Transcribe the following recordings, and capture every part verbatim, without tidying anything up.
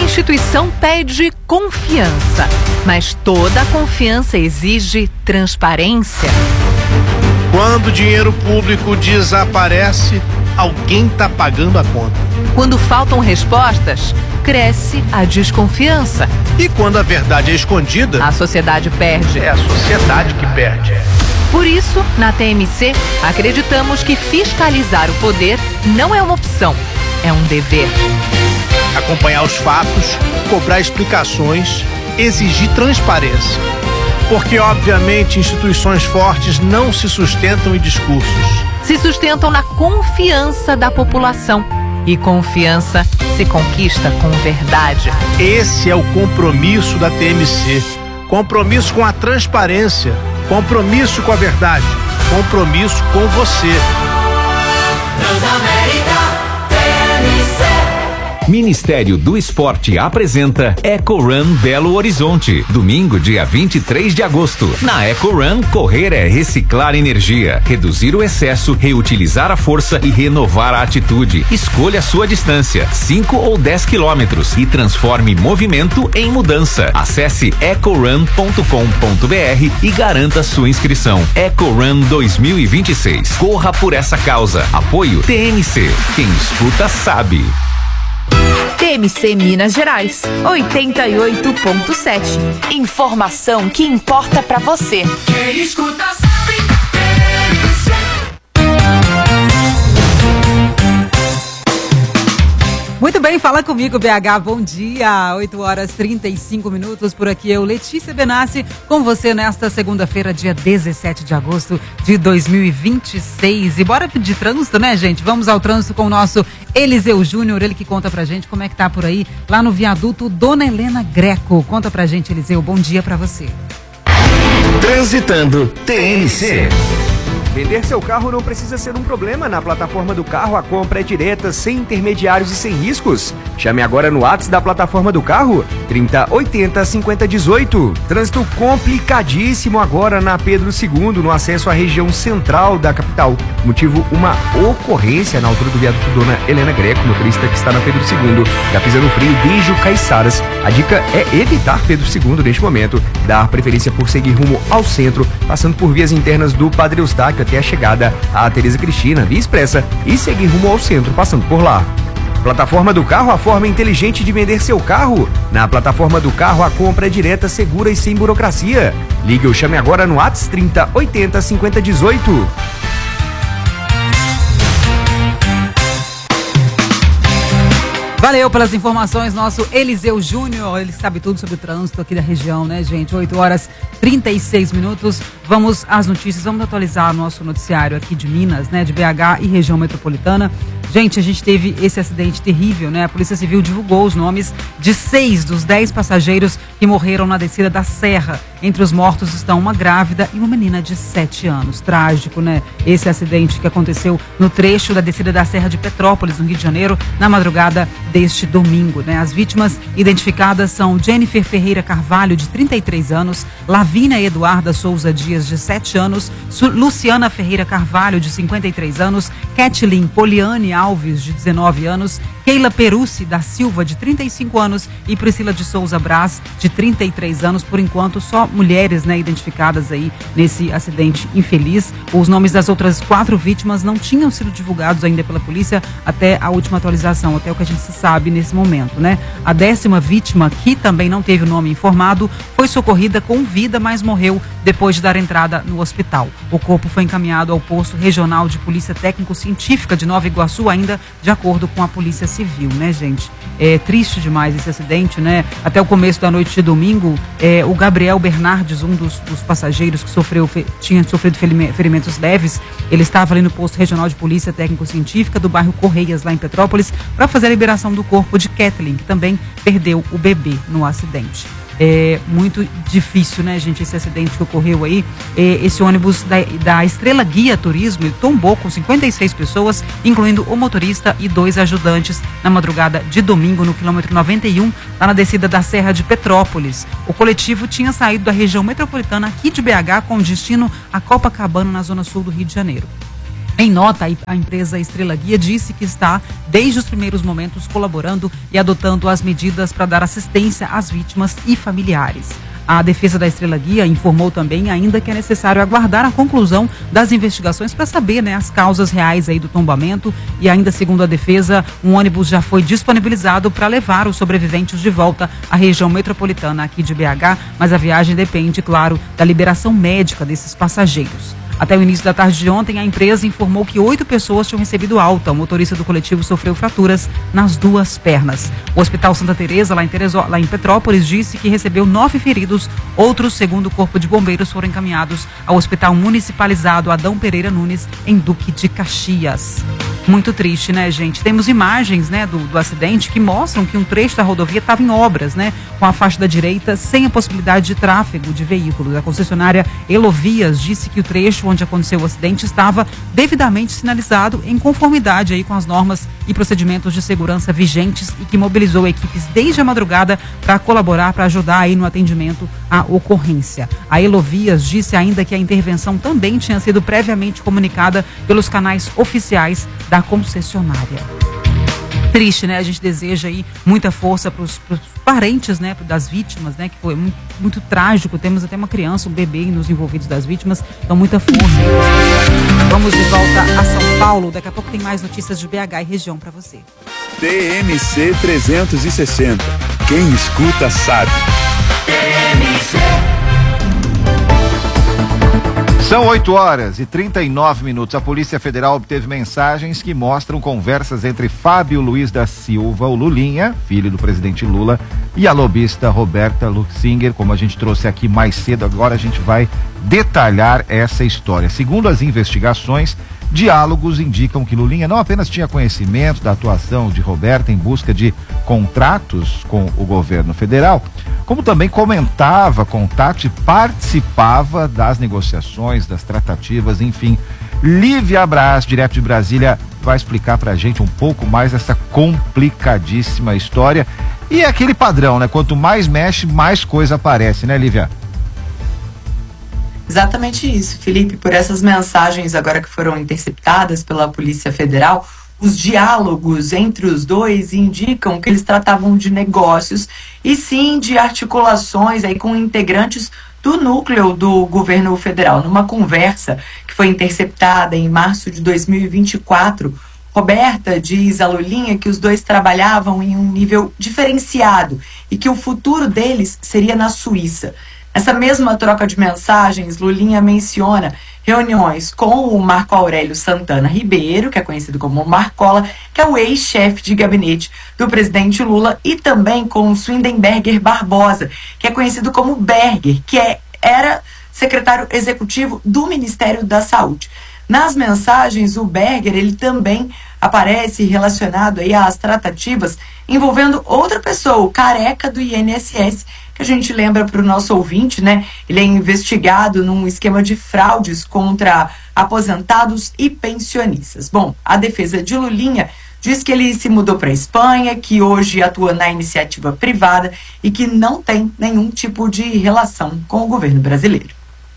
instituição pede confiança, mas toda confiança exige transparência. Quando o dinheiro público desaparece, alguém está pagando a conta. Quando faltam respostas, cresce a desconfiança. E quando a verdade é escondida, a sociedade perde. É a sociedade que perde. Por isso, na T M C, acreditamos que fiscalizar o poder não é uma opção, é um dever. Acompanhar os fatos, cobrar explicações, exigir transparência. Porque, obviamente, instituições fortes não se sustentam em discursos. Se sustentam na confiança da população. E confiança se conquista com verdade. Esse é o compromisso da T M C. Compromisso com a transparência. Compromisso com a verdade. Compromisso com você. Transamérica T M C. Ministério do Esporte apresenta Eco Run Belo Horizonte, domingo, dia vinte e três de agosto. Na Eco Run, correr é reciclar energia, reduzir o excesso, reutilizar a força e renovar a atitude. Escolha a sua distância, cinco ou dez quilômetros, e transforme movimento em mudança. Acesse eco run ponto com ponto b r e garanta sua inscrição. Eco Run dois mil e vinte e seis. Corra por essa causa. Apoio T M C. Quem escuta sabe. T M C Minas Gerais, oitenta e oito ponto sete. Informação que importa pra você. Quem escuta sabe. T M C. Muito bem, fala comigo, B H, bom dia, oito horas e trinta e cinco minutos, por aqui eu, Letícia Benassi, com você nesta segunda-feira, dia dezessete de agosto de dois mil e vinte e seis, e bora pedir trânsito, né, gente? Vamos ao trânsito com o nosso Eliseu Júnior, ele que conta pra gente como é que tá por aí, lá no viaduto Dona Helena Greco. Conta pra gente, Eliseu, bom dia pra você. Transitando T M C. Vender seu carro não precisa ser um problema. Na plataforma do carro, a compra é direta, sem intermediários e sem riscos. Chame agora no WhatsApp da plataforma do carro, trinta, oitenta, cinquenta, dezoito. Trânsito complicadíssimo agora na Pedro segundo, no acesso à região central da capital. Motivo, uma ocorrência na altura do viaduto Dona Helena Greco, motorista que está na Pedro segundo, já pisando frio desde o Caiçaras. A dica é evitar Pedro segundo neste momento, dar preferência por seguir rumo ao centro, passando por vias internas do Padre Eustáquio até a chegada à Tereza Cristina, via expressa, e seguir rumo ao centro, passando por lá. Plataforma do carro, a forma inteligente de vender seu carro. Na plataforma do carro, a compra é direta, segura e sem burocracia. Ligue ou chame agora no WhatsApp trinta, oitenta, cinquenta, dezoito. Valeu pelas informações, nosso Eliseu Júnior, ele sabe tudo sobre o trânsito aqui da região, né, gente? oito horas e trinta e seis minutos, vamos às notícias, vamos atualizar o nosso noticiário aqui de Minas, né, de B H e região metropolitana. Gente, a gente teve esse acidente terrível, né? A Polícia Civil divulgou os nomes de seis dos dez passageiros que morreram na descida da serra. Entre os mortos estão uma grávida e uma menina de sete anos. Trágico, né? Esse acidente que aconteceu no trecho da descida da Serra de Petrópolis, no Rio de Janeiro, na madrugada deste domingo, né? As vítimas identificadas são Jennifer Ferreira Carvalho, de trinta e três anos, Lavínia Eduarda Souza Dias, de sete anos, Luciana Ferreira Carvalho, de cinquenta e três anos, Kathleen Poliane Alves, de dezenove anos, Keila Perucci da Silva, de trinta e cinco anos, e Priscila de Souza Braz, de trinta e três anos. Por enquanto, só mulheres, né, identificadas aí nesse acidente infeliz. Os nomes das outras quatro vítimas não tinham sido divulgados ainda pela polícia até a última atualização, até o que a gente se sabe nesse momento, né? A décima vítima, que também não teve o nome informado, foi socorrida com vida, mas morreu depois de dar entrada no hospital. O corpo foi encaminhado ao posto regional de polícia técnico-científica de Nova Iguaçu, ainda de acordo com a Polícia Civil, né, gente? É triste demais esse acidente, né? Até o começo da noite de domingo, é, o Gabriel Bernardes, um dos, dos passageiros que sofreu, fe, tinha sofrido ferimentos leves, ele estava ali no posto regional de polícia técnico-científica do bairro Correias, lá em Petrópolis, para fazer a liberação do corpo de Kathleen, que também perdeu o bebê no acidente. É muito difícil, né, gente, esse acidente que ocorreu aí. É, esse ônibus da, da Estrela Guia Turismo, ele tombou com cinquenta e seis pessoas, incluindo o motorista e dois ajudantes, na madrugada de domingo, no quilômetro noventa e um, lá na descida da Serra de Petrópolis. O coletivo tinha saído da região metropolitana aqui de B H com destino a Copacabana, na zona sul do Rio de Janeiro. Em nota, a empresa Estrela Guia disse que está, desde os primeiros momentos, colaborando e adotando as medidas para dar assistência às vítimas e familiares. A defesa da Estrela Guia informou também ainda que é necessário aguardar a conclusão das investigações para saber, né, as causas reais aí do tombamento, e ainda segundo a defesa, um ônibus já foi disponibilizado para levar os sobreviventes de volta à região metropolitana aqui de B H, mas a viagem depende, claro, da liberação médica desses passageiros. Até o início da tarde de ontem, a empresa informou que oito pessoas tinham recebido alta. O motorista do coletivo sofreu fraturas nas duas pernas. O Hospital Santa Teresa, lá em, Tereso, lá em Petrópolis, disse que recebeu nove feridos. Outros, segundo o Corpo de Bombeiros, foram encaminhados ao Hospital Municipalizado Adão Pereira Nunes, em Duque de Caxias. Muito triste, né, gente? Temos imagens, né, do, do acidente que mostram que um trecho da rodovia estava em obras, né, com a faixa da direita sem a possibilidade de tráfego de veículos. A concessionária Elovias disse que o trecho onde aconteceu o acidente estava devidamente sinalizado em conformidade aí com as normas e procedimentos de segurança vigentes e que mobilizou equipes desde a madrugada para colaborar, para ajudar aí no atendimento à ocorrência. A Elovias disse ainda que a intervenção também tinha sido previamente comunicada pelos canais oficiais da concessionária. Triste, né? A gente deseja aí muita força para os parentes, né, das vítimas, né, que foi muito, muito trágico. Temos até uma criança, um bebê nos envolvidos das vítimas. Então, muita força aí. Vamos de volta a São Paulo. Daqui a pouco tem mais notícias de B H e região para você. T M C trezentos e sessenta. Quem escuta sabe. T M C. São oito horas e trinta e nove minutos. A Polícia Federal obteve mensagens que mostram conversas entre Fábio Luiz da Silva, o Lulinha, filho do presidente Lula, e a lobista Roberta Luxinger, como a gente trouxe aqui mais cedo. Agora a gente vai detalhar essa história. Segundo as investigações, diálogos indicam que Lulinha não apenas tinha conhecimento da atuação de Roberta em busca de contratos com o governo federal, como também comentava contatos e participava das negociações, das tratativas, enfim. Lívia Braz, direto de Brasília, vai explicar pra gente um pouco mais essa complicadíssima história. E é aquele padrão, né? Quanto mais mexe, mais coisa aparece, né, Lívia? Exatamente isso, Felipe. Por essas mensagens agora que foram interceptadas pela Polícia Federal, os diálogos entre os dois indicam que eles tratavam de negócios e sim de articulações aí com integrantes do núcleo do governo federal. Numa conversa que foi interceptada em março de dois mil e vinte e quatro, Roberta diz a Lulinha que os dois trabalhavam em um nível diferenciado e que o futuro deles seria na Suíça. Nessa mesma troca de mensagens, Lulinha menciona reuniões com o Marco Aurélio Santana Ribeiro, que é conhecido como Marcola, que é o ex-chefe de gabinete do presidente Lula, e também com Swendenberger Barbosa, que é conhecido como Berger, que é, era secretário executivo do Ministério da Saúde. Nas mensagens, o Berger, ele também aparece relacionado aí às tratativas envolvendo outra pessoa, o careca do I N S S, que a gente lembra para o nosso ouvinte, né? Ele é investigado num esquema de fraudes contra aposentados e pensionistas. Bom, a defesa de Lulinha diz que ele se mudou para a Espanha, que hoje atua na iniciativa privada e que não tem nenhum tipo de relação com o governo brasileiro.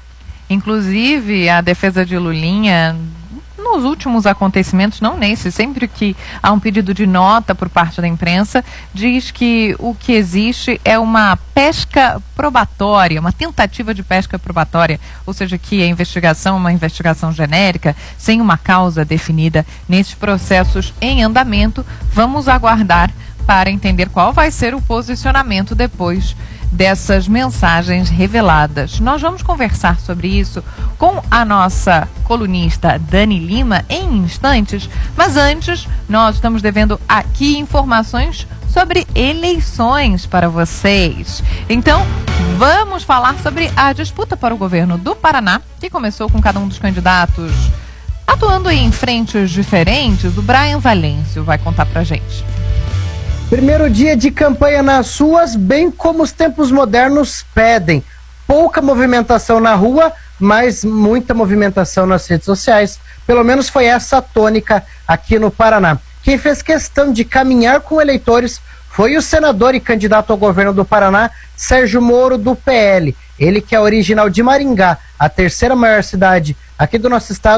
Inclusive, a defesa de Lulinha, nos últimos acontecimentos, não nesse, sempre que há um pedido de nota por parte da imprensa, diz que o que existe é uma pesca probatória, uma tentativa de pesca probatória, ou seja, que a investigação é uma investigação genérica, sem uma causa definida nesses processos em andamento. Vamos aguardar para entender qual vai ser o posicionamento depois dessas mensagens reveladas. Nós vamos conversar sobre isso com a nossa colunista Dani Lima em instantes, mas antes nós estamos devendo aqui informações sobre eleições para vocês. Então, vamos falar sobre a disputa para o governo do Paraná, que começou com cada um dos candidatos atuando em frentes diferentes. O Brian Valêncio vai contar pra gente. Primeiro dia de campanha nas ruas, bem como os tempos modernos pedem. Pouca movimentação na rua, mas muita movimentação nas redes sociais. Pelo menos foi essa a tônica aqui no Paraná. Quem fez questão de caminhar com eleitores foi o senador e candidato ao governo do Paraná, Sérgio Moro, do P L. Ele, que é original de Maringá, a terceira maior cidade aqui do nosso estado,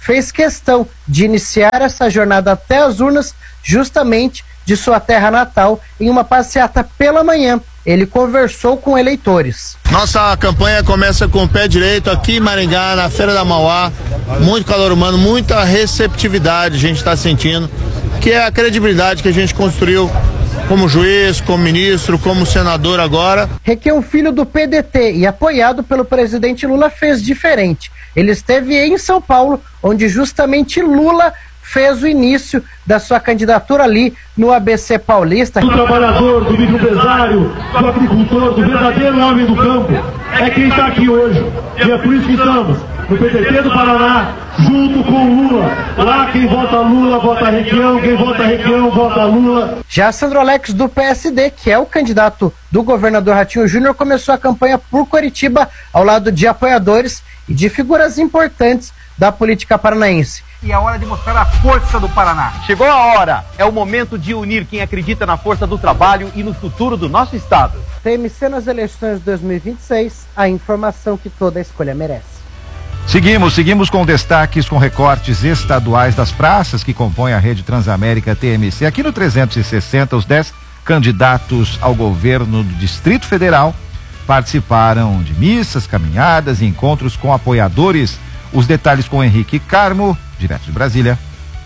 fez questão de iniciar essa jornada até as urnas, justamente de sua terra natal, em uma passeata pela manhã. Ele conversou com eleitores. Nossa campanha começa com o pé direito aqui em Maringá, na Feira da Mauá. Muito calor humano, muita receptividade a gente está sentindo, que é a credibilidade que a gente construiu como juiz, como ministro, como senador agora. Requião Filho, do P D T e apoiado pelo presidente Lula, fez diferente. Ele esteve em São Paulo, onde justamente Lula fez o início da sua candidatura ali no A B C Paulista. Do trabalhador, do microempresário, do agricultor, do verdadeiro homem do campo, é quem está aqui hoje. E é por isso que estamos no P D T do Paraná, junto com o Lula. Lá quem vota Lula, vota Requião, quem vota Requião, vota Lula. Já Sandro Alex, do P S D, que é o candidato do governador Ratinho Júnior, começou a campanha por Curitiba, ao lado de apoiadores e de figuras importantes da política paranaense. E é hora de mostrar a força do Paraná. Chegou a hora, é o momento de unir quem acredita na força do trabalho e no futuro do nosso estado. T M C nas eleições de dois mil e vinte e seis, a informação que toda escolha merece. Seguimos, seguimos com destaques, com recortes estaduais das praças que compõem a rede Transamérica T M C. Aqui no trezentos e sessenta, os dez candidatos ao governo do Distrito Federal participaram de missas, caminhadas e encontros com apoiadores. Os detalhes com Henrique Carmo, direto de Brasília.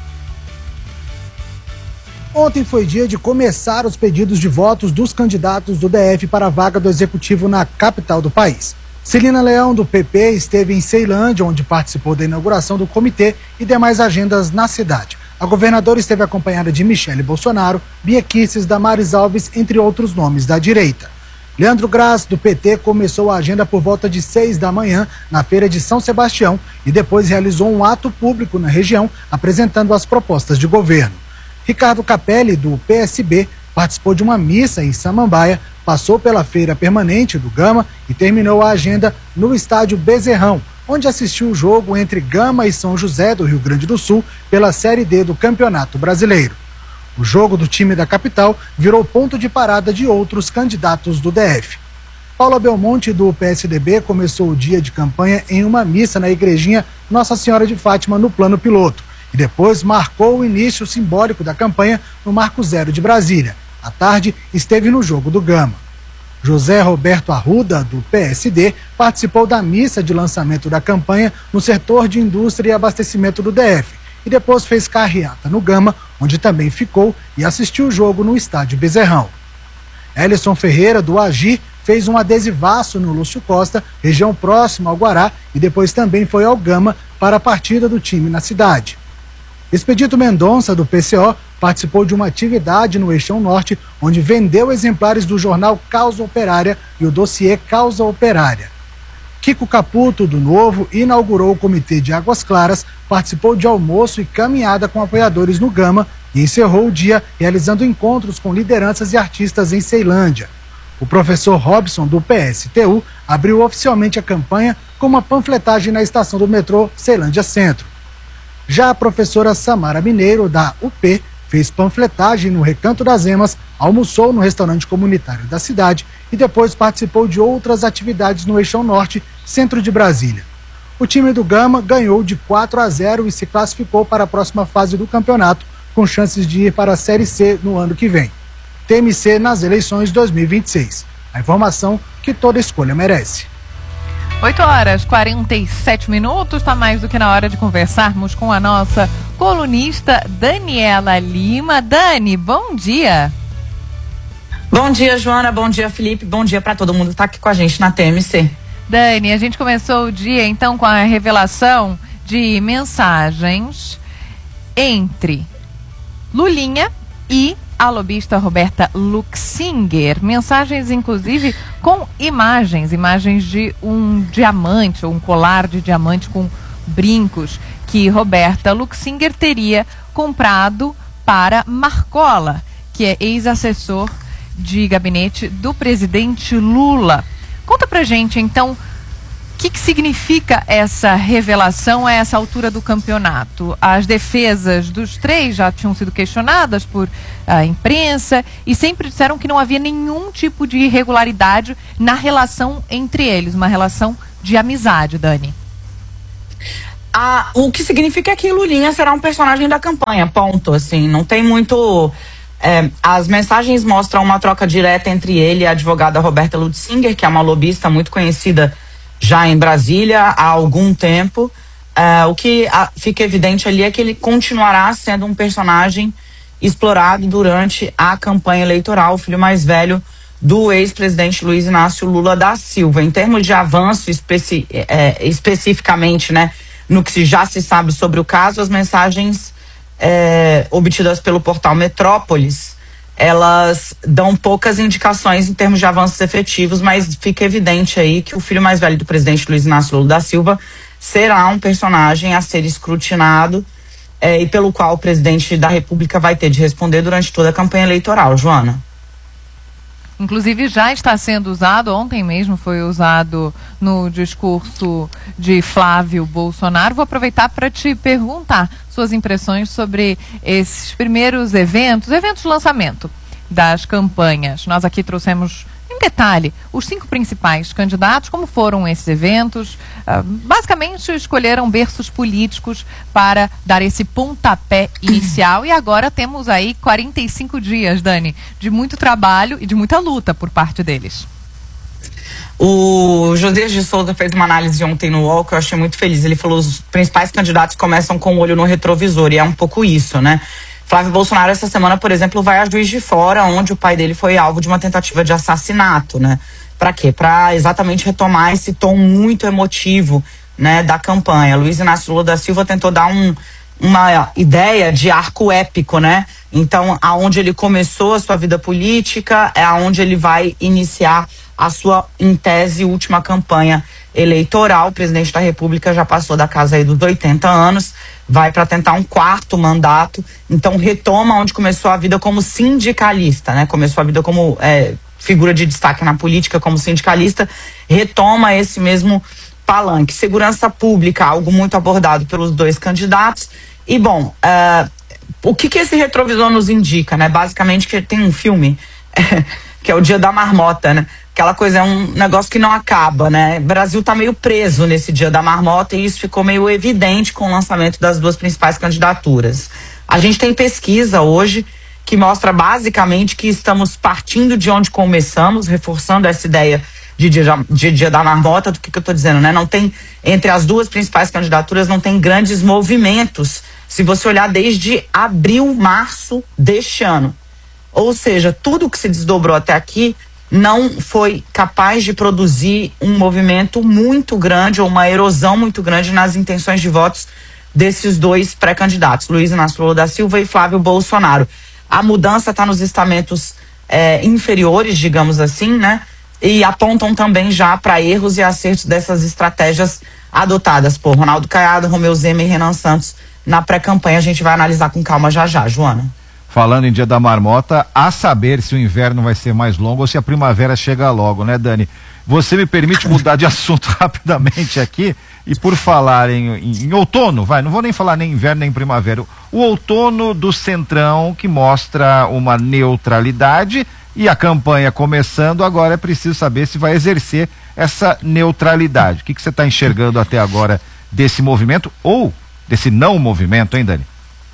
Ontem foi dia de começar os pedidos de votos dos candidatos do D F para a vaga do Executivo na capital do país. Celina Leão, do P P, esteve em Ceilândia, onde participou da inauguração do comitê e demais agendas na cidade. A governadora esteve acompanhada de Michele Bolsonaro, Bia Kicis, Damares Alves, entre outros nomes da direita. Leandro Graz, do P T, começou a agenda por volta de seis da manhã na Feira de São Sebastião e depois realizou um ato público na região apresentando as propostas de governo. Ricardo Capelli, do P S B, participou de uma missa em Samambaia, passou pela feira permanente do Gama e terminou a agenda no estádio Bezerrão, onde assistiu o jogo entre Gama e São José do Rio Grande do Sul pela Série D do Campeonato Brasileiro. O jogo do time da capital virou ponto de parada de outros candidatos do D F. Paula Belmonte, do P S D B, começou o dia de campanha em uma missa na igrejinha Nossa Senhora de Fátima, no Plano Piloto, e depois marcou o início simbólico da campanha no Marco Zero de Brasília. À tarde, esteve no jogo do Gama. José Roberto Arruda, do P S D, participou da missa de lançamento da campanha no setor de indústria e abastecimento do D F, e depois fez carreata no Gama, onde também ficou e assistiu o jogo no estádio Bezerrão. Elison Ferreira, do Agir, fez um adesivaço no Lúcio Costa, região próxima ao Guará, e depois também foi ao Gama para a partida do time na cidade. Expedito Mendonça, do P C O, participou de uma atividade no Eixão Norte, onde vendeu exemplares do jornal Causa Operária e o dossiê Causa Operária. Kiko Caputo, do Novo, inaugurou o Comitê de Águas Claras, participou de almoço e caminhada com apoiadores no Gama e encerrou o dia realizando encontros com lideranças e artistas em Ceilândia. O professor Robson, do P S T U, abriu oficialmente a campanha com uma panfletagem na estação do metrô Ceilândia Centro. Já a professora Samara Mineiro, da U P, fez panfletagem no Recanto das Emas, almoçou no restaurante comunitário da cidade e depois participou de outras atividades no Eixão Norte, centro de Brasília. O time do Gama ganhou de quatro a zero e se classificou para a próxima fase do campeonato, com chances de ir para a Série C no ano que vem. T M C nas eleições dois mil e vinte e seis. A informação que toda escolha merece. oito horas e quarenta e sete minutos, está mais do que na hora de conversarmos com a nossa colunista Daniela Lima. Dani, bom dia. Bom dia, Joana, bom dia, Felipe, bom dia para todo mundo que está aqui com a gente na T M C. Dani, a gente começou o dia então com a revelação de mensagens entre Lulinha e a lobista Roberta Luxinger. Mensagens, inclusive, com imagens, imagens de um diamante, ou um colar de diamante com brincos, que Roberta Luxinger teria comprado para Marcola, que é ex-assessor de gabinete do presidente Lula. Conta pra gente, então, o que, que significa essa revelação a essa altura do campeonato? As defesas dos três já tinham sido questionadas por a imprensa e sempre disseram que não havia nenhum tipo de irregularidade na relação entre eles, uma relação de amizade, Dani. a, o que significa que Lulinha será um personagem da campanha, ponto, assim, não tem muito... É, as mensagens mostram uma troca direta entre ele e a advogada Roberta Lutzinger, que é uma lobista muito conhecida já em Brasília há algum tempo. É, o que a, fica evidente ali é que ele continuará sendo um personagem explorado durante a campanha eleitoral, o filho mais velho do ex-presidente Luiz Inácio Lula da Silva. Em termos de avanço especi é, especificamente, né, no que já se sabe sobre o caso, as mensagens é, obtidas pelo portal Metrópolis, elas dão poucas indicações em termos de avanços efetivos, mas fica evidente aí que o filho mais velho do presidente Luiz Inácio Lula da Silva será um personagem a ser escrutinado é, e pelo qual o presidente da República vai ter de responder durante toda a campanha eleitoral. Joana. Inclusive já está sendo usado, ontem mesmo foi usado no discurso de Flávio Bolsonaro. Vou aproveitar para te perguntar suas impressões sobre esses primeiros eventos, eventos de lançamento das campanhas. Nós aqui trouxemos em detalhe os cinco principais candidatos, como foram esses eventos. Uh, basicamente escolheram berços políticos para dar esse pontapé inicial e agora temos aí quarenta e cinco dias, Dani, de muito trabalho e de muita luta por parte deles. O Josias de Souza fez uma análise ontem no U O L que eu achei muito feliz. Ele falou que os principais candidatos começam com o olho no retrovisor, e é um pouco isso, né? Flávio Bolsonaro essa semana, por exemplo, vai a Juiz de Fora, onde o pai dele foi alvo de uma tentativa de assassinato, né? Para quê? Para exatamente retomar esse tom muito emotivo, né, da campanha. Luiz Inácio Lula da Silva tentou dar um, uma ideia de arco épico, né? Então, aonde ele começou a sua vida política é aonde ele vai iniciar a sua, em tese, última campanha eleitoral. O presidente da República já passou da casa aí dos oitenta anos, vai para tentar um quarto mandato, então retoma onde começou a vida como sindicalista, né? Começou a vida como é, figura de destaque na política, como sindicalista, retoma esse mesmo palanque. Segurança pública, algo muito abordado pelos dois candidatos. E, bom, uh, o que que esse retrovisor nos indica, né? Basicamente que tem um filme, que é o Dia da Marmota, né? Aquela coisa, é um negócio que não acaba, né? O Brasil tá meio preso nesse Dia da Marmota e isso ficou meio evidente com o lançamento das duas principais candidaturas. A gente tem pesquisa hoje que mostra basicamente que estamos partindo de onde começamos, reforçando essa ideia de Dia, de dia da Marmota. Do que, que eu tô dizendo, né? Não tem, entre as duas principais candidaturas, não tem grandes movimentos, se você olhar desde abril, março deste ano. Ou seja, tudo que se desdobrou até aqui não foi capaz de produzir um movimento muito grande ou uma erosão muito grande nas intenções de votos desses dois pré-candidatos, Luiz Inácio Lula da Silva e Flávio Bolsonaro. A mudança está nos estamentos é, inferiores, digamos assim, né? E apontam também já para erros e acertos dessas estratégias adotadas por Ronaldo Caiado, Romeu Zema e Renan Santos na pré-campanha. A gente vai analisar com calma já já, Joana. Falando em Dia da Marmota, a saber se o inverno vai ser mais longo ou se a primavera chega logo, né, Dani? Você me permite mudar de assunto rapidamente aqui e por falar em, em, em outono, vai, não vou nem falar nem inverno nem primavera, o outono do Centrão que mostra uma neutralidade e a campanha começando, agora é preciso saber se vai exercer essa neutralidade. O que, que você está enxergando até agora desse movimento ou desse não movimento, hein, Dani?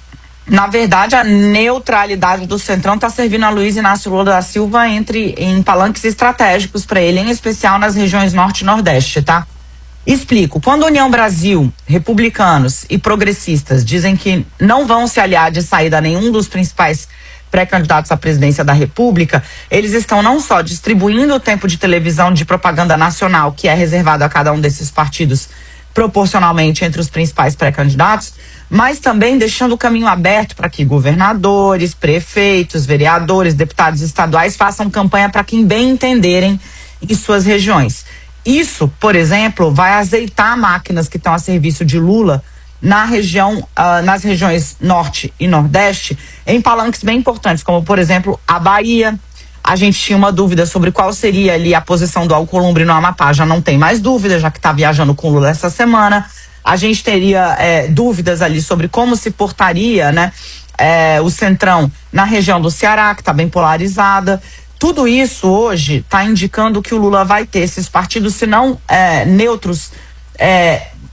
Na verdade, a neutralidade do Centrão está servindo a Luiz Inácio Lula da Silva entre, em palanques estratégicos para ele, em especial nas regiões Norte e Nordeste, tá? Explico. Quando a União Brasil, republicanos e progressistas dizem que não vão se aliar de saída a nenhum dos principais pré-candidatos à presidência da República, eles estão não só distribuindo o tempo de televisão de propaganda nacional que é reservado a cada um desses partidos proporcionalmente entre os principais pré-candidatos, mas também deixando o caminho aberto para que governadores, prefeitos, vereadores, deputados estaduais façam campanha para quem bem entenderem em suas regiões. Isso, por exemplo, vai azeitar máquinas que estão a serviço de Lula na região, uh, nas regiões Norte e Nordeste, em palanques bem importantes, como, por exemplo, a Bahia. A gente tinha uma dúvida sobre qual seria ali a posição do Alcolumbre no Amapá, já não tem mais dúvida, já que está viajando com Lula essa semana. A gente teria é, dúvidas ali sobre como se portaria, né, é, o Centrão na região do Ceará, que está bem polarizada. Tudo isso hoje está indicando que o Lula vai ter esses partidos, se não é, neutros, é,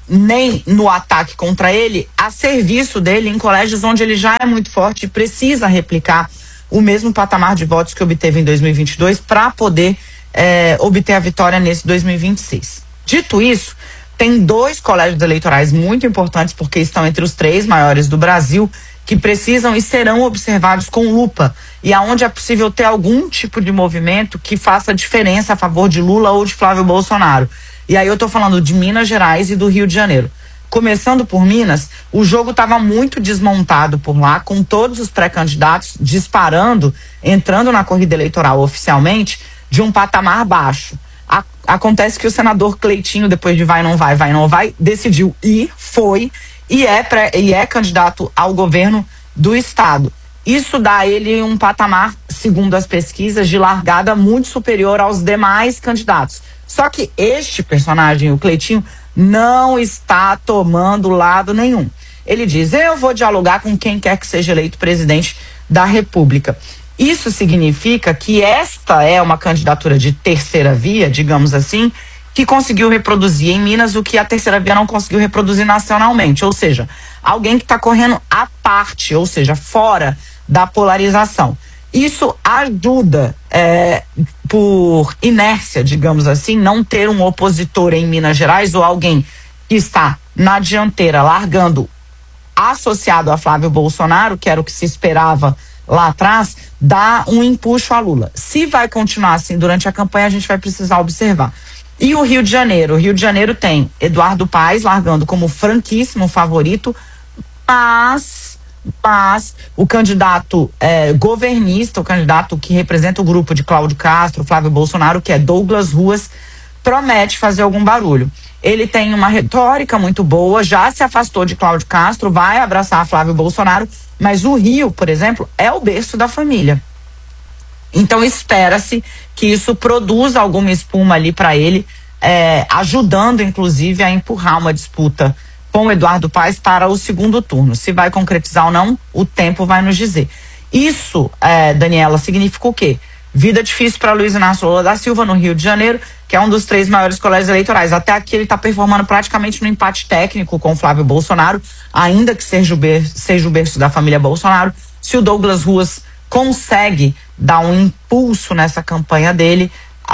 nem no ataque contra ele, a serviço dele em colégios onde ele já é muito forte e precisa replicar o mesmo patamar de votos que obteve em dois mil e vinte e dois para poder é, obter a vitória nesse dois mil e vinte e seis. Dito isso, tem dois colégios eleitorais muito importantes, porque estão entre os três maiores do Brasil, que precisam e serão observados com lupa, e aonde é possível ter algum tipo de movimento que faça diferença a favor de Lula ou de Flávio Bolsonaro. E aí eu tô falando de Minas Gerais e do Rio de Janeiro. Começando por Minas, o jogo estava muito desmontado por lá, com todos os pré-candidatos disparando, entrando na corrida eleitoral oficialmente, de um patamar baixo. A, acontece que o senador Cleitinho, depois de vai, não vai, vai, não vai, decidiu ir, foi, e é, pré, e é candidato ao governo do estado. Isso dá a ele um patamar, segundo as pesquisas, de largada muito superior aos demais candidatos. Só que este personagem, o Cleitinho, não está tomando lado nenhum. Ele diz, eu vou dialogar com quem quer que seja eleito presidente da República. Isso significa que esta é uma candidatura de terceira via, digamos assim, que conseguiu reproduzir em Minas o que a terceira via não conseguiu reproduzir nacionalmente. Ou seja, alguém que está correndo à parte, ou seja, fora da polarização. Isso ajuda, é, por inércia, digamos assim, não ter um opositor em Minas Gerais ou alguém que está na dianteira, largando, associado a Flávio Bolsonaro, que era o que se esperava lá atrás, dá um empuxo a Lula. Se vai continuar assim durante a campanha, a gente vai precisar observar. E o Rio de Janeiro? O Rio de Janeiro tem Eduardo Paes largando como franquíssimo favorito, mas, mas o candidato é, governista, o candidato que representa o grupo de Cláudio Castro, Flávio Bolsonaro, que é Douglas Ruas, promete fazer algum barulho. Ele tem uma retórica muito boa, já se afastou de Cláudio Castro, vai abraçar Flávio Bolsonaro, mas o Rio, por exemplo, é o berço da família. Então espera-se que isso produza alguma espuma ali para ele, é, ajudando inclusive a empurrar uma disputa com o Eduardo Paes para o segundo turno. Se vai concretizar ou não, o tempo vai nos dizer. Isso, é, Daniela, significa o quê? Vida difícil para Luiz Inácio Lula da Silva no Rio de Janeiro, que é um dos três maiores colégios eleitorais. Até aqui ele está performando praticamente no empate técnico com Flávio Bolsonaro, ainda que seja o berço, seja o berço da família Bolsonaro. Se o Douglas Ruas consegue dar um impulso nessa campanha dele,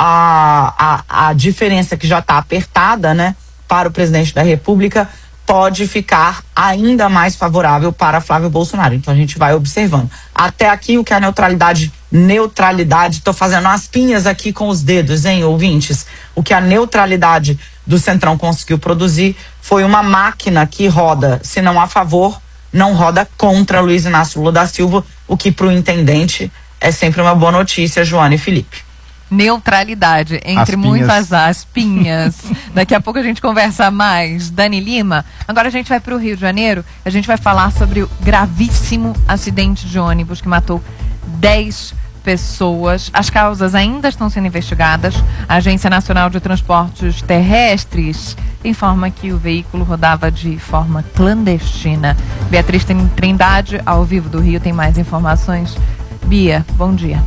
a, a, a diferença que já está apertada, né, para o presidente da República pode ficar ainda mais favorável para Flávio Bolsonaro. Então a gente vai observando. Até aqui o que a neutralidade, neutralidade, tô fazendo as pinhas aqui com os dedos, hein, ouvintes? O que a neutralidade do Centrão conseguiu produzir foi uma máquina que roda, se não a favor, não roda contra Luiz Inácio Lula da Silva, o que para o intendente é sempre uma boa notícia, Joana e Felipe. Neutralidade, entre muitas aspinhas. Daqui a pouco a gente conversa mais. Dani Lima, agora a gente vai para o Rio de Janeiro, a gente vai falar sobre o gravíssimo acidente de ônibus que matou dez pessoas. As causas ainda estão sendo investigadas. A Agência Nacional de Transportes Terrestres informa que o veículo rodava de forma clandestina. Beatriz Trindade, ao vivo do Rio, tem mais informações. Bia, bom dia.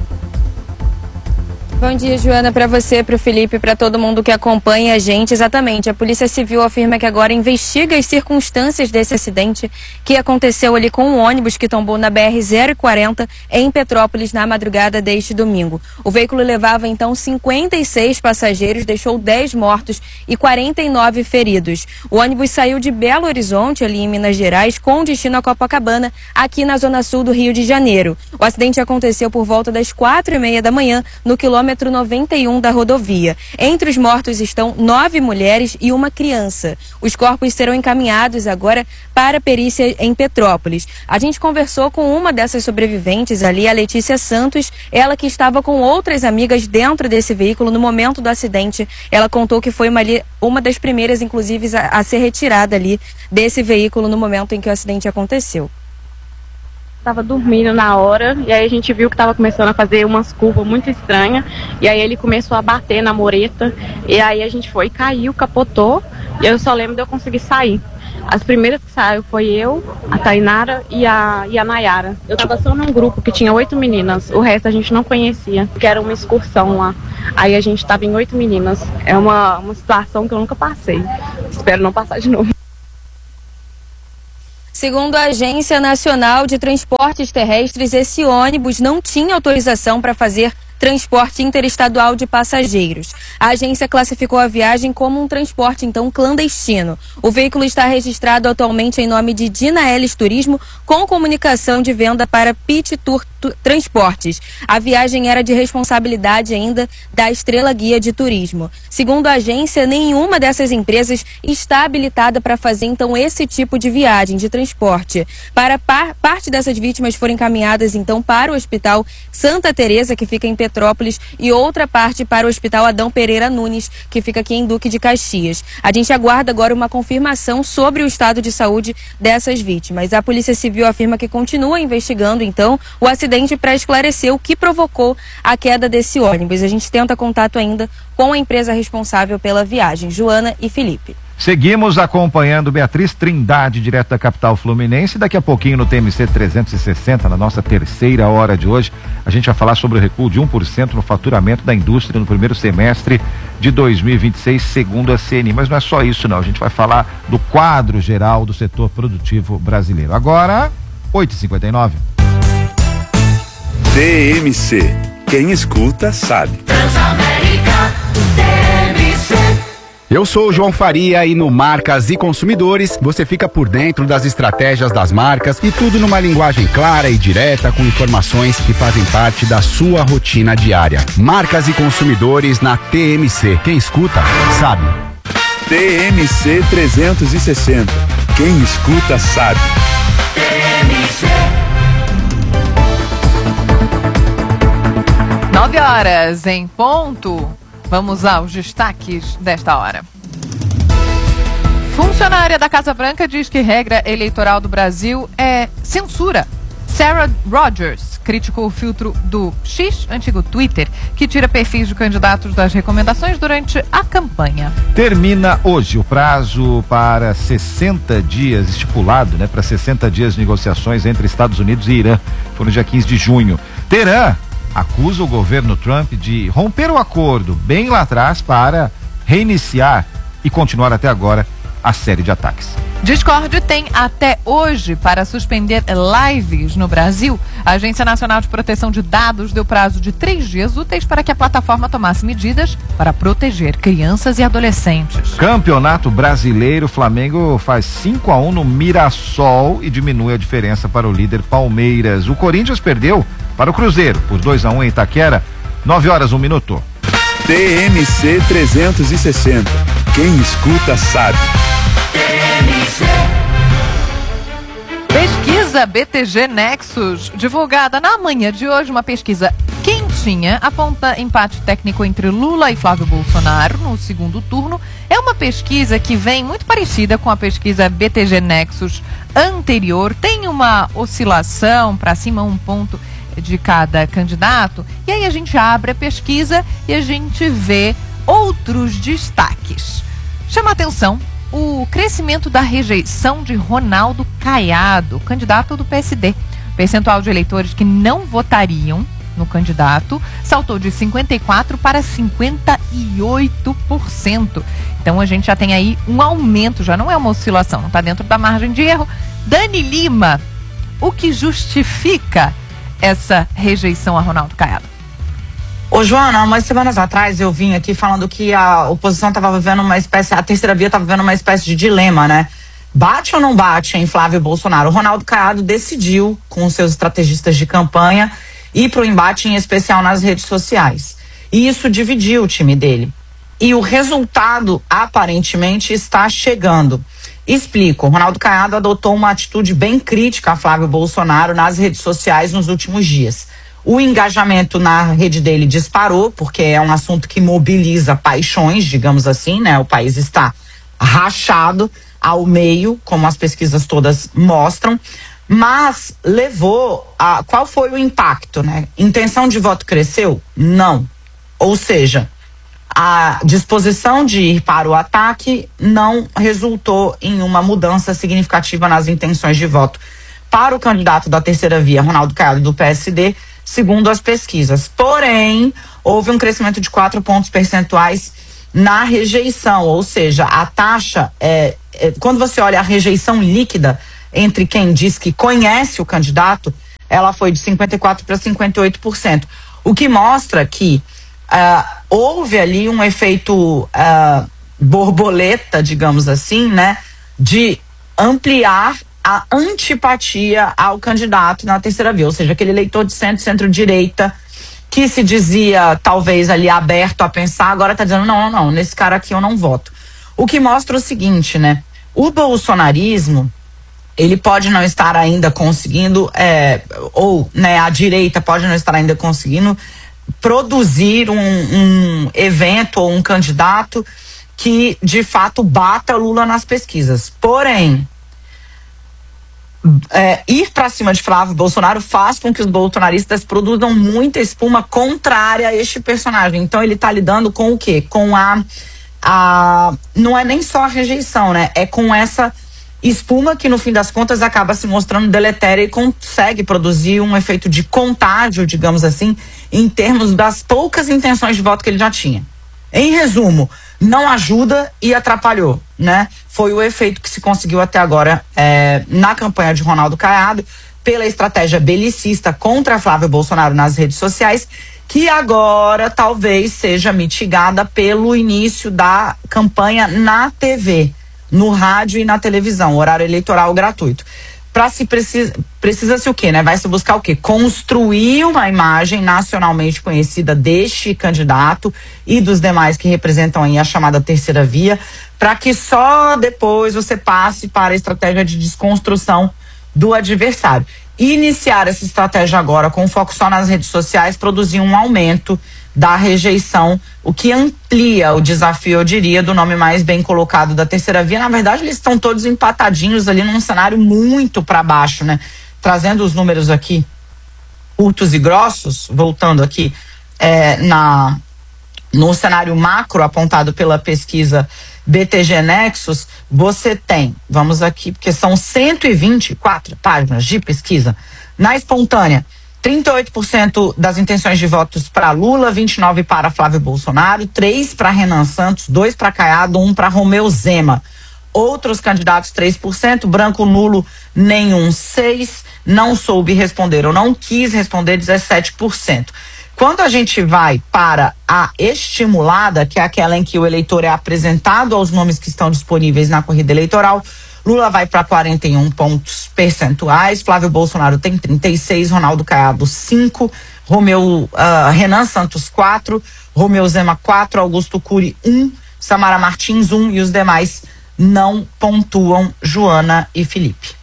Bom dia, Joana, para você, para o Felipe, para todo mundo que acompanha a gente. Exatamente, a Polícia Civil afirma que agora investiga as circunstâncias desse acidente que aconteceu ali com um ônibus que tombou na B R zero quarenta em Petrópolis na madrugada deste domingo. O veículo levava então cinquenta e seis passageiros, deixou dez mortos e quarenta e nove feridos. O ônibus saiu de Belo Horizonte, ali em Minas Gerais, com destino a Copacabana, aqui na zona sul do Rio de Janeiro. O acidente aconteceu por volta das quatro e meia da manhã, no quilômetro noventa e um da rodovia. Entre os mortos estão nove mulheres e uma criança. Os corpos serão encaminhados agora para a perícia em Petrópolis. A gente conversou com uma dessas sobreviventes ali, a Letícia Santos, ela que estava com outras amigas dentro desse veículo no momento do acidente. Ela contou que foi uma, uma das primeiras, inclusive, a, a ser retirada ali desse veículo no momento em que o acidente aconteceu. Tava dormindo na hora, e aí a gente viu que tava começando a fazer umas curvas muito estranhas, e aí ele começou a bater na mureta, e aí a gente foi, caiu, capotou, e eu só lembro de eu conseguir sair. As primeiras que saiu foi eu, a Tainara e a, e a Nayara. Eu tava só num grupo que tinha oito meninas, o resto a gente não conhecia, que era uma excursão lá. Aí a gente tava em oito meninas. É uma, uma situação que eu nunca passei. Espero não passar de novo. Segundo a Agência Nacional de Transportes Terrestres, esse ônibus não tinha autorização para fazer transporte interestadual de passageiros. A agência classificou a viagem como um transporte, então, clandestino. O veículo está registrado atualmente em nome de Dinaelis Turismo, com comunicação de venda para Pit Tour Transportes. A viagem era de responsabilidade ainda da Estrela Guia de Turismo. Segundo a agência, nenhuma dessas empresas está habilitada para fazer, então, esse tipo de viagem de transporte. Para par parte dessas vítimas foram encaminhadas, então, para o Hospital Santa Teresa, que fica em Petrópolis, e outra parte para o Hospital Adão Pereira Nunes, que fica aqui em Duque de Caxias. A gente aguarda agora uma confirmação sobre o estado de saúde dessas vítimas. A Polícia Civil afirma que continua investigando, então, o acidente para esclarecer o que provocou a queda desse ônibus. A gente tenta contato ainda com a empresa responsável pela viagem, Joana e Felipe. Seguimos acompanhando Beatriz Trindade, direto da capital fluminense. Daqui a pouquinho no T M C trezentos e sessenta, na nossa terceira hora de hoje, a gente vai falar sobre o recuo de um por cento no faturamento da indústria no primeiro semestre de dois mil e vinte e seis, segundo a C N I. Mas não é só isso, não. A gente vai falar do quadro geral do setor produtivo brasileiro. Agora, oito e cinquenta e nove. T M C. Quem escuta sabe. Transamérica, T M C. Eu sou o João Faria e no Marcas e Consumidores você fica por dentro das estratégias das marcas e tudo numa linguagem clara e direta com informações que fazem parte da sua rotina diária. Marcas e Consumidores na T M C. Quem escuta, sabe. T M C trezentos e sessenta. Quem escuta sabe. T M C. Nove horas em ponto. Vamos aos destaques desta hora. Funcionária da Casa Branca diz que regra eleitoral do Brasil é censura. Sarah Rogers criticou o filtro do X, antigo Twitter, que tira perfis de candidatos das recomendações durante a campanha. Termina hoje o prazo para sessenta dias, estipulado, né, para sessenta dias de negociações entre Estados Unidos e Irã. Foi no dia quinze de junho. Teherã acusa o governo Trump de romper o acordo bem lá atrás para reiniciar e continuar até agora a série de ataques. Discord tem até hoje para suspender lives no Brasil. A Agência Nacional de Proteção de Dados deu prazo de três dias úteis para que a plataforma tomasse medidas para proteger crianças e adolescentes. Campeonato Brasileiro, Flamengo faz cinco a um no Mirassol e diminui a diferença para o líder Palmeiras. O Corinthians perdeu para o Cruzeiro por dois a um em Itaquera. nove horas, um minuto. T M C trezentos e sessenta. Quem escuta sabe. Pesquisa B T G Nexus, divulgada na manhã de hoje, uma pesquisa quentinha, aponta empate técnico entre Lula e Flávio Bolsonaro no segundo turno. É uma pesquisa que vem muito parecida com a pesquisa B T G Nexus anterior, tem uma oscilação para cima, um ponto de cada candidato, e aí a gente abre a pesquisa e a gente vê outros destaques. Chama atenção o crescimento da rejeição de Ronaldo Caiado, candidato do P S D. O percentual de eleitores que não votariam no candidato saltou de cinquenta e quatro por cento para cinquenta e oito por cento. Então a gente já tem aí um aumento, já não é uma oscilação, não está dentro da margem de erro. Dani Lima, o que justifica essa rejeição a Ronaldo Caiado? Ô, Joana, umas semanas atrás eu vim aqui falando que a oposição estava vivendo uma espécie, a terceira via estava vivendo uma espécie de dilema, né? Bate ou não bate em Flávio Bolsonaro? O Ronaldo Caiado decidiu, com os seus estrategistas de campanha, ir para o embate, em especial nas redes sociais. E isso dividiu o time dele. E o resultado, aparentemente, está chegando. Explico. O Ronaldo Caiado adotou uma atitude bem crítica a Flávio Bolsonaro nas redes sociais nos últimos dias. O engajamento na rede dele disparou, porque é um assunto que mobiliza paixões, digamos assim, né? O país está rachado ao meio, como as pesquisas todas mostram, mas levou a... Qual foi o impacto, né? Intenção de voto cresceu? Não. Ou seja, a disposição de ir para o ataque não resultou em uma mudança significativa nas intenções de voto para o candidato da terceira via, Ronaldo Caiado, do P S D, segundo as pesquisas. Porém, houve um crescimento de quatro pontos percentuais na rejeição, ou seja, a taxa, é, é, quando você olha a rejeição líquida entre quem diz que conhece o candidato, ela foi de cinquenta e quatro por cento para cinquenta e oito por cento, o que mostra que uh, houve ali um efeito uh, borboleta, digamos assim, né, de ampliar a antipatia ao candidato na terceira via, ou seja, aquele eleitor de centro, centro-direita, que se dizia talvez ali aberto a pensar, agora está dizendo não, não, não, nesse cara aqui eu não voto. O que mostra o seguinte, né, o bolsonarismo, ele pode não estar ainda conseguindo, é, ou né, a direita pode não estar ainda conseguindo produzir um, um evento ou um candidato que de fato bata Lula nas pesquisas. Porém, É, ir para cima de Flávio Bolsonaro faz com que os bolsonaristas produzam muita espuma contrária a este personagem. Então ele está lidando com o quê? Com a, a não é nem só a rejeição, né? É com essa espuma que no fim das contas acaba se mostrando deletéria e consegue produzir um efeito de contágio, digamos assim, em termos das poucas intenções de voto que ele já tinha. Em resumo, não ajuda e atrapalhou, né? Foi o efeito que se conseguiu até agora é, na campanha de Ronaldo Caiado, pela estratégia belicista contra Flávio Bolsonaro nas redes sociais, que agora talvez seja mitigada pelo início da campanha na T V, no rádio e na televisão, horário eleitoral gratuito. Para se precisa, precisa-se o quê, né? Vai se buscar o quê? Construir uma imagem nacionalmente conhecida deste candidato e dos demais que representam aí a chamada terceira via, para que só depois você passe para a estratégia de desconstrução do adversário. Iniciar essa estratégia agora com foco só nas redes sociais produzir um aumento da rejeição, o que amplia o desafio, eu diria, do nome mais bem colocado da terceira via. Na verdade, eles estão todos empatadinhos ali num cenário muito para baixo, né? Trazendo os números aqui, curtos e grossos, voltando aqui é, na, no cenário macro apontado pela pesquisa B T G Nexus, você tem, vamos aqui, porque são cento e vinte e quatro páginas de pesquisa. Na espontânea, trinta e oito por cento das intenções de votos para Lula, vinte e nove por cento para Flávio Bolsonaro, três para Renan Santos, dois para Caiado, um para Romeu Zema. Outros candidatos, três por cento, branco, nulo, nenhum, seis por cento, não soube responder ou não quis responder, dezessete por cento. Quando a gente vai para a estimulada, que é aquela em que o eleitor é apresentado aos nomes que estão disponíveis na corrida eleitoral, Lula vai para quarenta e um pontos percentuais, Flávio Bolsonaro tem trinta e seis, Ronaldo Caiado cinco, Romeu, uh, Renan Santos quatro, Romeu Zema quatro, Augusto Cury um, Samara Martins um e os demais não pontuam, Joana e Felipe.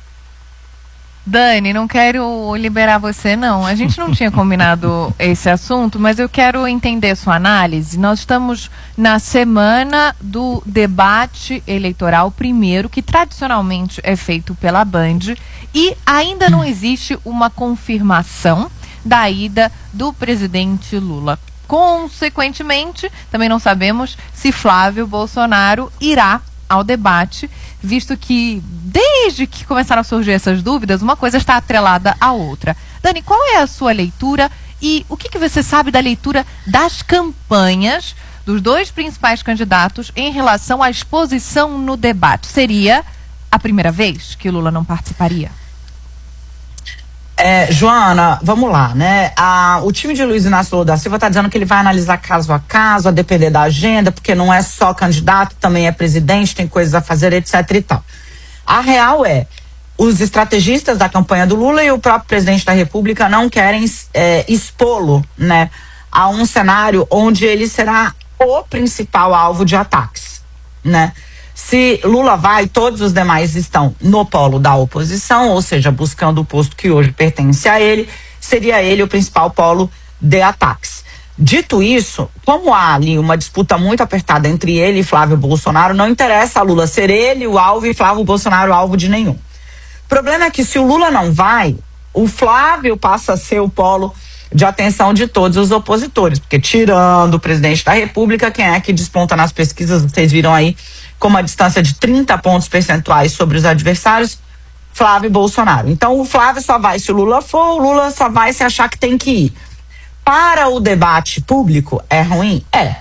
Dani, não quero liberar você, não. A gente não tinha combinado esse assunto, mas eu quero entender sua análise. Nós estamos na semana do debate eleitoral primeiro, que tradicionalmente é feito pela Band, e ainda não existe uma confirmação da ida do presidente Lula. Consequentemente, também não sabemos se Flávio Bolsonaro irá ao debate, visto que desde que começaram a surgir essas dúvidas, uma coisa está atrelada à outra. Dani, qual é a sua leitura e o que, que você sabe da leitura das campanhas dos dois principais candidatos em relação à exposição no debate? Seria a primeira vez que Lula não participaria? É, Joana, vamos lá, né? A, o time de Luiz Inácio Lula da Silva está dizendo que ele vai analisar caso a caso, a depender da agenda, porque não é só candidato, também é presidente, tem coisas a fazer, etc e tal. A real é, os estrategistas da campanha do Lula e o próprio presidente da República não querem é, expô-lo, né, a um cenário onde ele será o principal alvo de ataques, né? Se Lula vai, todos os demais estão no polo da oposição, ou seja, buscando o posto que hoje pertence a ele, seria ele o principal polo de ataques. Dito isso, como há ali uma disputa muito apertada entre ele e Flávio Bolsonaro, não interessa a Lula ser ele o alvo e Flávio Bolsonaro o alvo de nenhum. O problema é que se o Lula não vai, o Flávio passa a ser o polo de atenção de todos os opositores, porque tirando o presidente da República, quem é que desponta nas pesquisas, vocês viram aí, com uma distância de trinta pontos percentuais sobre os adversários, Flávio Bolsonaro. Então o Flávio só vai se o Lula for, o Lula só vai se achar que tem que ir. Para o debate público, é ruim? É.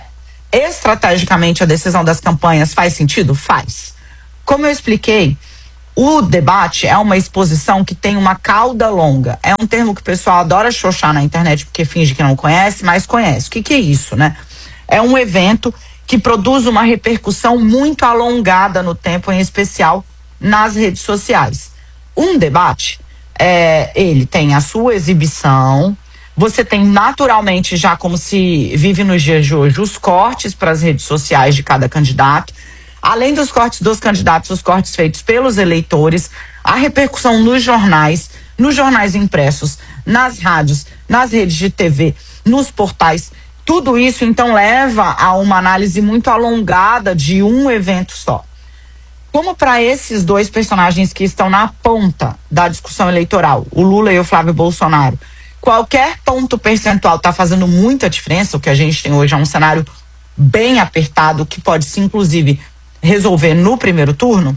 Estrategicamente, a decisão das campanhas faz sentido? Faz. Como eu expliquei, o debate é uma exposição que tem uma cauda longa. É um termo que o pessoal adora xoxar na internet porque finge que não conhece, mas conhece. O que, que é isso, né? É um evento que produz uma repercussão muito alongada no tempo, em especial nas redes sociais. Um debate, é, ele tem a sua exibição, você tem naturalmente, já como se vive nos dias de hoje, os cortes para as redes sociais de cada candidato. Além dos cortes dos candidatos, os cortes feitos pelos eleitores, a repercussão nos jornais, nos jornais impressos, nas rádios, nas redes de T V, nos portais. Tudo isso, então, leva a uma análise muito alongada de um evento só. Como para esses dois personagens que estão na ponta da discussão eleitoral, o Lula e o Flávio Bolsonaro, qualquer ponto percentual está fazendo muita diferença. O que a gente tem hoje é um cenário bem apertado, que pode se, inclusive, resolver no primeiro turno.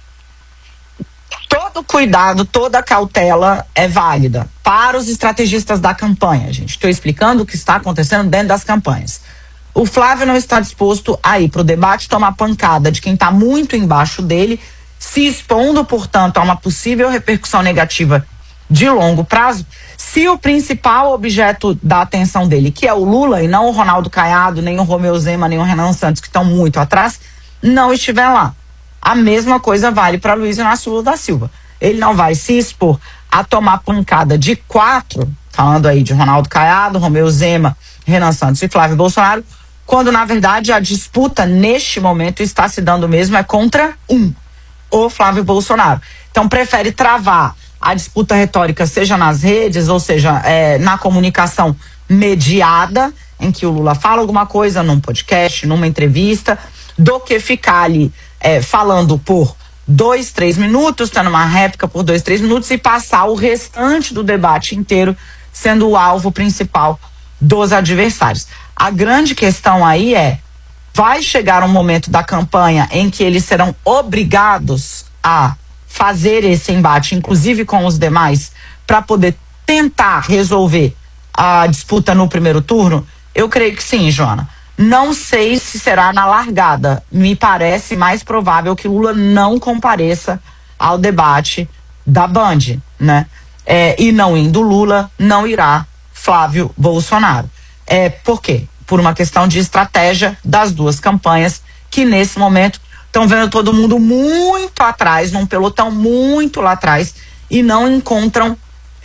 Todo cuidado, toda cautela é válida para os estrategistas da campanha, gente. Estou explicando o que está acontecendo dentro das campanhas. O Flávio não está disposto a ir para o debate tomar pancada de quem está muito embaixo dele, se expondo, portanto, a uma possível repercussão negativa de longo prazo, se o principal objeto da atenção dele, que é o Lula, e não o Ronaldo Caiado, nem o Romeu Zema, nem o Renan Santos, que estão muito atrás, não estiver lá. A mesma coisa vale para Luiz Inácio Lula da Silva. Ele não vai se expor a tomar pancada de quatro, falando aí de Ronaldo Caiado, Romeu Zema, Renan Santos e Flávio Bolsonaro, quando na verdade a disputa neste momento está se dando mesmo é contra um, o Flávio Bolsonaro. Então prefere travar a disputa retórica, seja nas redes, ou seja, é, na comunicação mediada, em que o Lula fala alguma coisa num podcast, numa entrevista, do que ficar ali é, falando por dois, três minutos, tendo uma réplica por dois, três minutos e passar o restante do debate inteiro sendo o alvo principal dos adversários. A grande questão aí é, vai chegar um momento da campanha em que eles serão obrigados a fazer esse embate, inclusive com os demais, para poder tentar resolver a disputa no primeiro turno? Eu creio que sim, Joana. Não sei se será na largada. Me parece mais provável que Lula não compareça ao debate da Band, né? É, e não indo Lula, não irá Flávio Bolsonaro. É, por quê? Por uma questão de estratégia das duas campanhas, que nesse momento estão vendo todo mundo muito atrás, num pelotão muito lá atrás, e não encontram,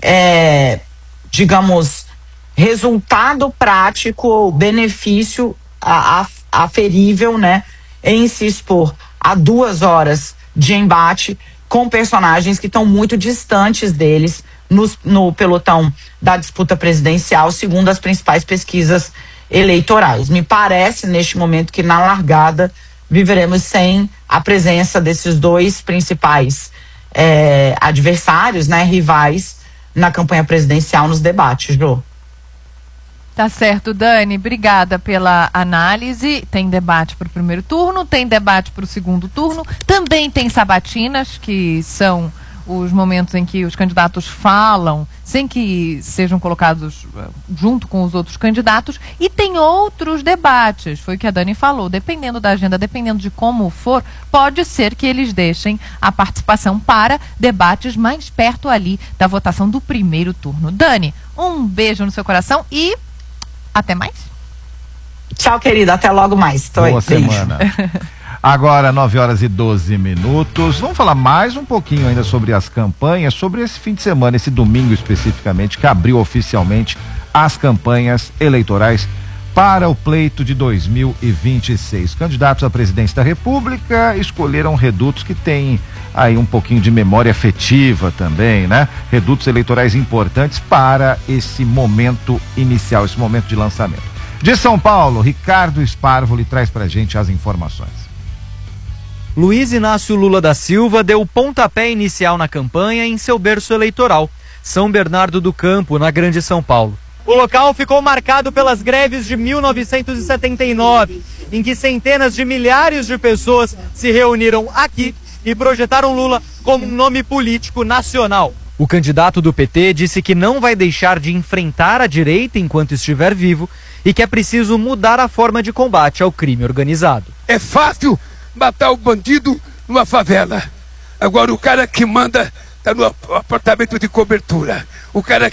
é, digamos, resultado prático ou benefício a, a, aferível, né, em se expor a duas horas de embate com personagens que estão muito distantes deles no, no pelotão da disputa presidencial, segundo as principais pesquisas eleitorais. Me parece, neste momento, que na largada viveremos sem a presença desses dois principais é, adversários, né, rivais, na campanha presidencial, nos debates, Jô. Tá certo, Dani, obrigada pela análise. Tem debate para o primeiro turno, tem debate para o segundo turno, também tem sabatinas, que são os momentos em que os candidatos falam sem que sejam colocados junto com os outros candidatos, e tem outros debates, foi o que a Dani falou, dependendo da agenda, dependendo de como for, pode ser que eles deixem a participação para debates mais perto ali da votação do primeiro turno. Dani, um beijo no seu coração e até mais. Tchau, querida. Até logo mais. Tô Boa aí. semana. Agora, nove horas e doze minutos. Vamos falar mais um pouquinho ainda sobre as campanhas, sobre esse fim de semana, esse domingo especificamente, que abriu oficialmente as campanhas eleitorais para o pleito de dois mil e vinte e seis. Candidatos à presidência da República escolheram redutos que têm aí um pouquinho de memória afetiva também, né? Redutos eleitorais importantes para esse momento inicial, esse momento de lançamento. De São Paulo, Ricardo Sparvoli traz pra gente as informações. Luiz Inácio Lula da Silva deu o pontapé inicial na campanha em seu berço eleitoral, São Bernardo do Campo, na Grande São Paulo. O local ficou marcado pelas greves de mil novecentos e setenta e nove, em que centenas de milhares de pessoas se reuniram aqui e projetaram Lula como um nome político nacional. O candidato do P T disse que não vai deixar de enfrentar a direita enquanto estiver vivo e que é preciso mudar a forma de combate ao crime organizado. É fácil matar o bandido numa favela. Agora o cara que manda está no apartamento de cobertura. O cara